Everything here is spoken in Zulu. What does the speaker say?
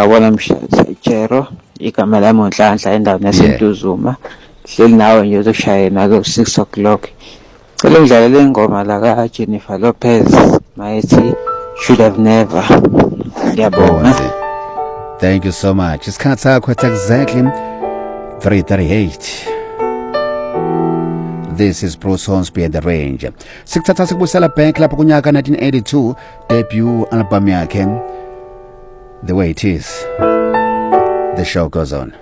sawubona Mshero igama lami uNhlanhla endaweni yaseNtuzuma hleli nawe nje uzoshayela ke 6 o'clock cela ngidlalele ingoma la ka Jennifer Lopez mayithi Should Have Never. Ngiyabonga. Thank you so much. Isikhathi sakho exactly 3:38. This is Bruce Hornsby and the Range. Sikuthatha sikubusela back lapho kunyaka 1982 debut album yakhe The Way It Is. The show goes on.